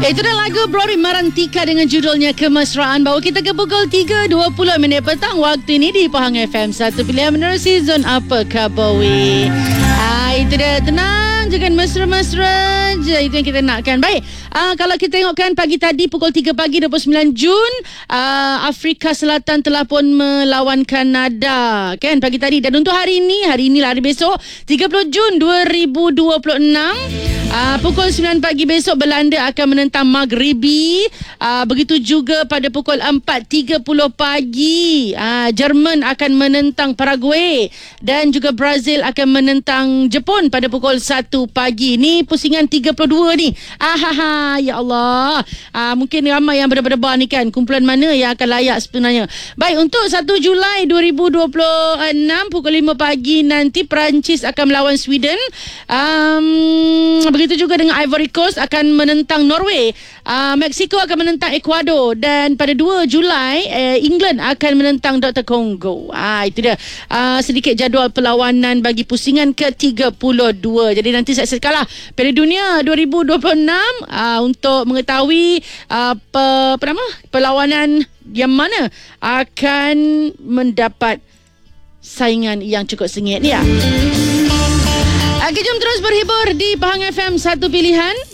Itu dah lagu Rory Marantika dengan judulnya Kemesraan. Bawa kita ke pukul 3.20 petang waktu ini di Pahang FM. Satu pilihan menerusi Zon Apa Khabar weh. Itu dia, tenang, jangan mesra-mesra je. Itu yang kita nakkan. Baik, kalau kita tengokkan pagi tadi pukul 3 pagi 29 Jun, Afrika Selatan telah pun melawan Kanada kan pagi tadi. Dan untuk hari ini lah, hari besok 30 Jun 2026, pukul 9 pagi besok Belanda akan menentang Maghribi. Begitu juga pada pukul 4.30 pagi Jerman akan menentang Paraguay. Dan juga Brazil akan menentang Jepun pada pukul 1 pagi. Ni pusingan 32 ni. Ya Allah. Mungkin ramai yang berdebar ni kan, kumpulan mana yang akan layak sebenarnya. Baik, untuk 1 Julai 2026 pukul 5 pagi nanti Perancis akan melawan Sweden. Begitu juga dengan Ivory Coast akan menentang Norway. Mexico akan menentang Ecuador. Dan pada 2 Julai England akan menentang Dr. Congo. Itu dia sedikit jadual perlawanan bagi pusingan ke-32. Jadi nanti saksikanlah Piala Dunia 2026 untuk mengetahui perlawanan yang mana akan mendapat saingan yang cukup sengit ya. Jom terus berhibur di Pahang FM, satu pilihan.